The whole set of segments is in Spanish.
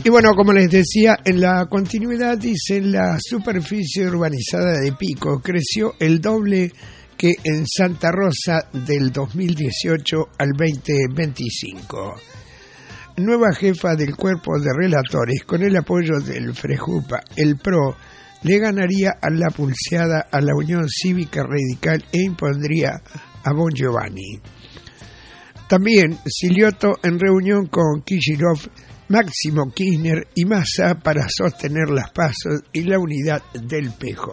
bueno, como les decía, en la continuidad dice, la superficie urbanizada de Pico creció el doble que en Santa Rosa del 2018 al 2025. Nueva jefa del cuerpo de relatores, con el apoyo del Frejupa, el PRO le ganaría a la pulseada a la Unión Cívica Radical e impondría a Bon Giovanni. También Silioto en reunión con Kicillof, Máximo Kirchner y Massa para sostener las pasos y la unidad del PJ.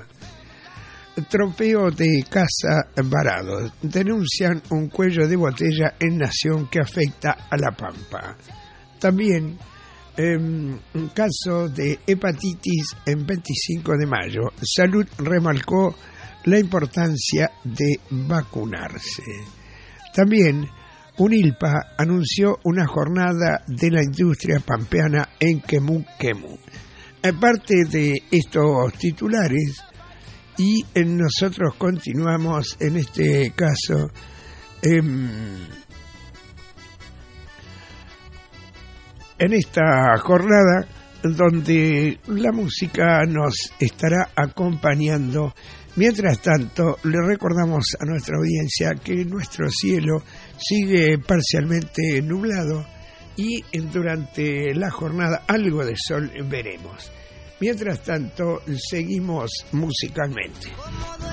Trofeo de Casa Varado. Denuncian un cuello de botella en Nación que afecta a La Pampa. También un caso de hepatitis en 25 de mayo. Salud remarcó la importancia de vacunarse. También UNILPA anunció una jornada de la industria pampeana en Quemú. Aparte de estos titulares, y nosotros continuamos en este caso en esta jornada donde la música nos estará acompañando. Mientras tanto, le recordamos a nuestra audiencia que nuestro cielo sigue parcialmente nublado y durante la jornada algo de sol veremos. Mientras tanto, seguimos musicalmente.